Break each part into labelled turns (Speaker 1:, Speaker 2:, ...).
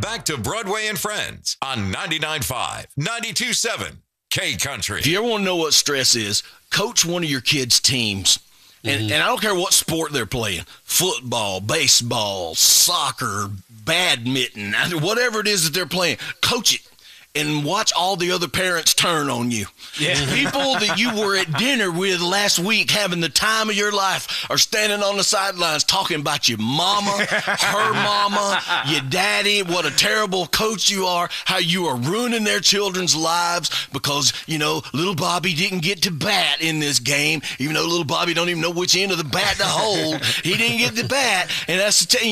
Speaker 1: back to Broadway and Friends on 99.5, 92.7 K Country.
Speaker 2: If you ever want to know what stress is, coach one of your kids' teams. And I don't care what sport they're playing, football, baseball, soccer, badminton, whatever it is that they're playing, coach it and watch all the other parents turn on you. Yeah. People that you were at dinner with last week having the time of your life are standing on the sidelines talking about your mama, her mama, your daddy, what a terrible coach you are, how you are ruining their children's lives because, you know, little Bobby didn't get to bat in this game, even though little Bobby don't even know which end of the bat to hold. He didn't get the bat, and that's the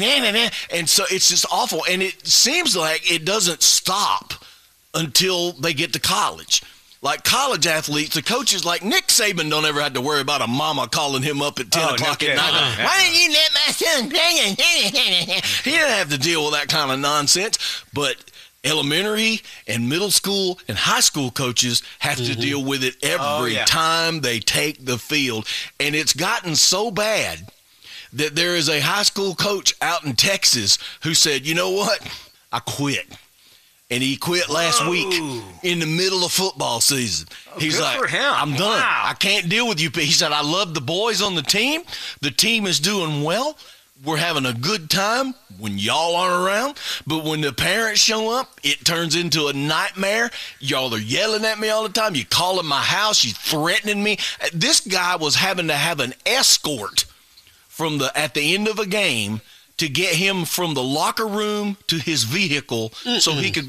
Speaker 2: and so it's just awful. And it seems like it doesn't stop until they get to college. Like college athletes, the coaches like Nick Saban don't ever have to worry about a mama calling him up at 10 o'clock at night. Why didn't you let my son play? He didn't have to deal with that kind of nonsense. But elementary and middle school and high school coaches have to deal with it every time they take the field. And it's gotten so bad that there is a high school coach out in Texas who said, you know what? I quit. And he quit last week in the middle of football season. He's like,
Speaker 3: for him.
Speaker 2: I'm done. Wow. I can't deal with you. He said, I love the boys on the team. The team is doing well. We're having a good time when y'all aren't around. But when the parents show up, it turns into a nightmare. Y'all are yelling at me all the time. You're calling my house. You're threatening me. This guy was having to have an escort at the end of a game to get him from the locker room to his vehicle so he could go,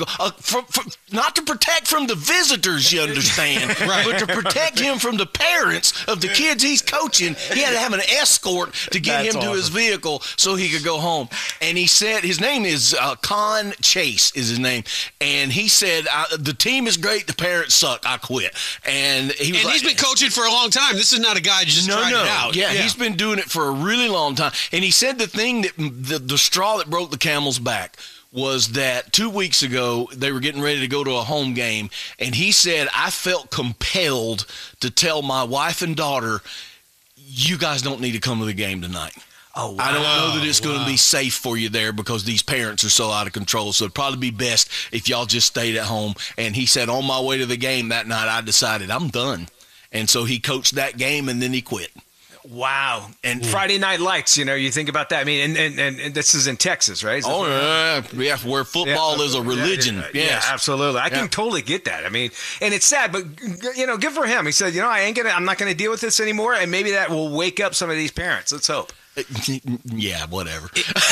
Speaker 2: not to protect from the visitors, you understand, but to protect him from the parents of the kids he's coaching. He had to have an escort to get him to his vehicle so he could go home. And he said, his name is Con Chase is his name. And he said, the team is great, the parents suck, I quit. And he's
Speaker 4: been coaching for a long time. This is not a guy just trying it out.
Speaker 2: Yeah, he's been doing it for a really long time. And he said the thing that the straw that broke the camel's back was that 2 weeks ago they were getting ready to go to a home game, and he said, I felt compelled to tell my wife and daughter, you guys don't need to come to the game tonight. Oh, wow. I don't know that it's going to be safe for you there because these parents are so out of control, so it'd probably be best if y'all just stayed at home. And he said, on my way to the game that night, I decided I'm done. And so he coached that game, and then he quit.
Speaker 3: Wow. And Friday Night Lights, you know, you think about that. I mean, and this is in Texas, right?
Speaker 2: Yeah, where football is a religion.
Speaker 3: Yeah, absolutely. I can totally get that. I mean, and it's sad, but, you know, good for him. He said, you know, I'm not going to deal with this anymore, and maybe that will wake up some of these parents. Let's hope.
Speaker 2: Yeah, whatever.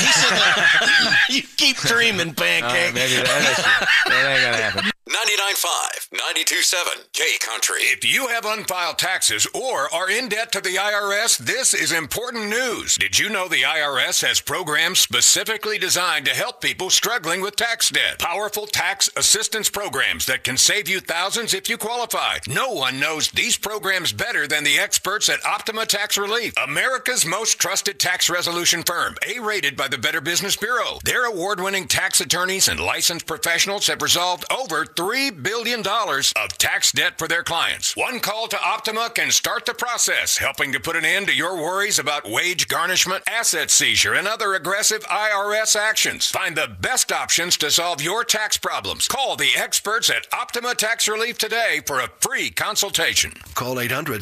Speaker 2: You keep dreaming, Pancake.
Speaker 3: Maybe that ain't going to happen.
Speaker 1: 99.5, 92.7 K Country.
Speaker 5: If you have unfiled taxes or are in debt to the IRS, this is important news. Did you know the IRS has programs specifically designed to help people struggling with tax debt? Powerful tax assistance programs that can save you thousands if you qualify. No one knows these programs better than the experts at Optima Tax Relief, America's most trusted tax resolution firm, A-rated by the Better Business Bureau. Their award-winning tax attorneys and licensed professionals have resolved over $3 billion of tax debt for their clients. One call to Optima can start the process, helping to put an end to your worries about wage garnishment, asset seizure, and other aggressive IRS actions. Find the best options to solve your tax problems. Call the experts at Optima Tax Relief today for a free consultation.
Speaker 6: Call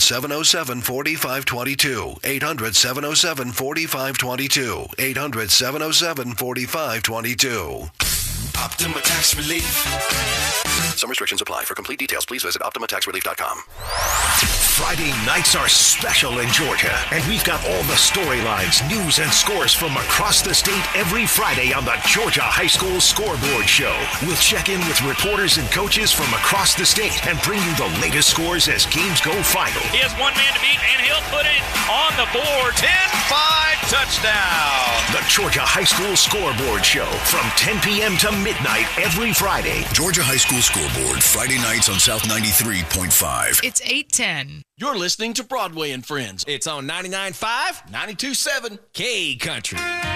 Speaker 6: 800-707-4522. 800-707-4522. 800-707-4522.
Speaker 7: Optima Tax Relief.
Speaker 6: Some restrictions apply. For complete details, please visit OptimaTaxRelief.com.
Speaker 7: Friday nights are special in Georgia, and we've got all the storylines, news, and scores from across the state every Friday on the Georgia High School Scoreboard Show. We'll check in with reporters and coaches from across the state and bring you the latest scores as games go final.
Speaker 8: He has one man to beat, and he'll put it on the board. 10-5 touchdown.
Speaker 7: The Georgia High School Scoreboard Show from 10 p.m. to midnight every Friday.
Speaker 9: Georgia High School Scoreboard, Friday nights on South 93.5.
Speaker 10: It's 8:10.
Speaker 2: You're listening to Broadway and Friends.
Speaker 3: It's on 99.5,
Speaker 2: 92.7
Speaker 3: K Country.